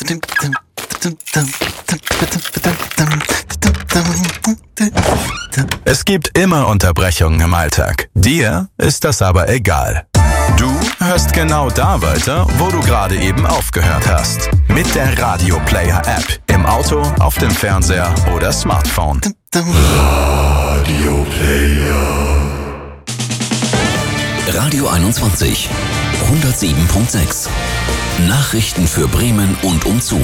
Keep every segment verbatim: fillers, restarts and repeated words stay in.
Es gibt immer Unterbrechungen im Alltag. Dir ist das aber egal. Du hörst genau da weiter, wo du gerade eben aufgehört hast. Mit der Radio Player App. Im Auto, auf dem Fernseher oder Smartphone. Radio Player. Radio einundzwanzig. hundertsieben Komma sechs. Nachrichten für Bremen und umzu.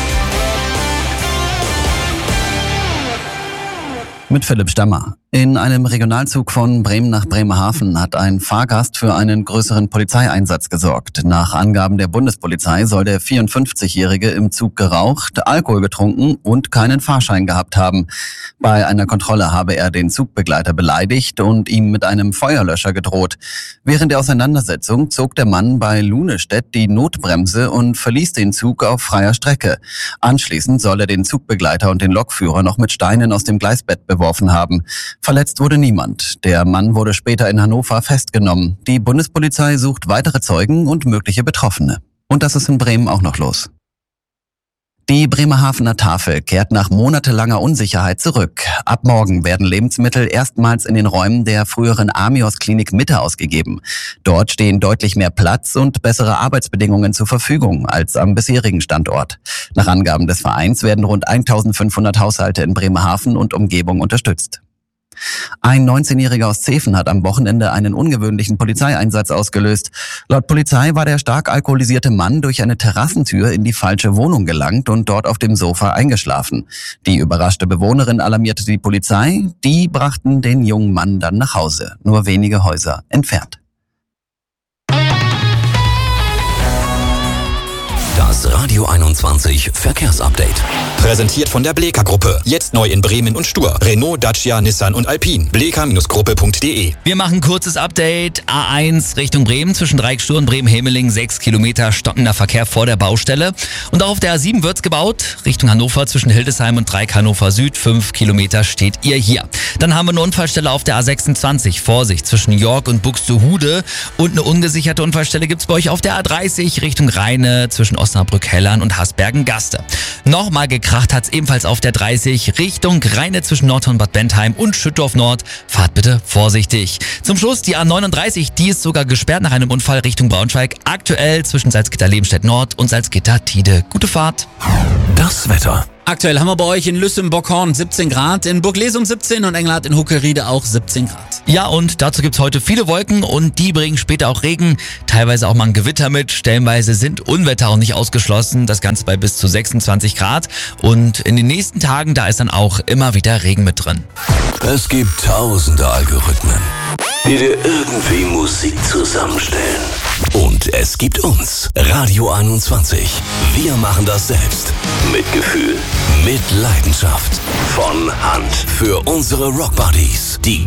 Mit Philipp Stammer. In einem Regionalzug von Bremen nach Bremerhaven hat ein Fahrgast für einen größeren Polizeieinsatz gesorgt. Nach Angaben der Bundespolizei soll der vierundfünfzigjährige im Zug geraucht, Alkohol getrunken und keinen Fahrschein gehabt haben. Bei einer Kontrolle habe er den Zugbegleiter beleidigt und ihm mit einem Feuerlöscher gedroht. Während der Auseinandersetzung zog der Mann bei Lunestedt die Notbremse und verließ den Zug auf freier Strecke. Anschließend soll er den Zugbegleiter und den Lokführer noch mit Steinen aus dem Gleisbett beworfen haben. Verletzt wurde niemand. Der Mann wurde später in Hannover festgenommen. Die Bundespolizei sucht weitere Zeugen und mögliche Betroffene. Und das ist in Bremen auch noch los. Die Bremerhavener Tafel kehrt nach monatelanger Unsicherheit zurück. Ab morgen werden Lebensmittel erstmals in den Räumen der früheren Amios-Klinik Mitte ausgegeben. Dort stehen deutlich mehr Platz und bessere Arbeitsbedingungen zur Verfügung als am bisherigen Standort. Nach Angaben des Vereins werden rund eintausendfünfhundert Haushalte in Bremerhaven und Umgebung unterstützt. Ein neunzehnjähriger aus Zeven hat am Wochenende einen ungewöhnlichen Polizeieinsatz ausgelöst. Laut Polizei war der stark alkoholisierte Mann durch eine Terrassentür in die falsche Wohnung gelangt und dort auf dem Sofa eingeschlafen. Die überraschte Bewohnerin alarmierte die Polizei. Die brachten den jungen Mann dann nach Hause, nur wenige Häuser entfernt. Das Radio einundzwanzig Verkehrsupdate. Präsentiert von der Bleeker Gruppe. Jetzt neu in Bremen und Stur. Renault, Dacia, Nissan und Alpine. bleeker Gruppe punkt de. Wir machen kurzes Update. A eins Richtung Bremen zwischen Dreieck-Stur und Bremen-Hemeling. Sechs Kilometer stockender Verkehr vor der Baustelle. Und auch auf der A sieben wird's gebaut. Richtung Hannover zwischen Hildesheim und Dreieck Hannover Süd. Fünf Kilometer steht ihr hier. Dann haben wir eine Unfallstelle auf der A sechsundzwanzig. Vorsicht zwischen York und Buxtehude. Und eine ungesicherte Unfallstelle gibt's bei euch auf der A dreißig Richtung Rheine zwischen Osnabrück-Hellern und Hasbergen-Gaste. Nochmal gekracht hat's ebenfalls auf der dreißig Richtung Rheine zwischen Nordhorn, Bad Bentheim und Schüttorf Nord. Fahrt bitte vorsichtig. Zum Schluss die A neununddreißig, die ist sogar gesperrt nach einem Unfall Richtung Braunschweig. Aktuell zwischen Salzgitter-Lebenstedt Nord und Salzgitter-Tide. Gute Fahrt. Das Wetter. Aktuell haben wir bei euch in Lüssen-Bockhorn siebzehn Grad, in Burglesum siebzehn und Engelhardt in Huckeriede auch siebzehn Grad. Ja, und dazu gibt's heute viele Wolken und die bringen später auch Regen, teilweise auch mal ein Gewitter mit. Stellenweise sind Unwetter auch nicht ausgeschlossen, das Ganze bei bis zu sechsundzwanzig Grad. Und in den nächsten Tagen, da ist dann auch immer wieder Regen mit drin. Es gibt tausende Algorithmen, die dir irgendwie Musik zusammenstellen. Und es gibt uns, Radio einundzwanzig. Wir machen das selbst. Mit Gefühl, mit Leidenschaft. Von Hand. Für unsere Rockbuddies, die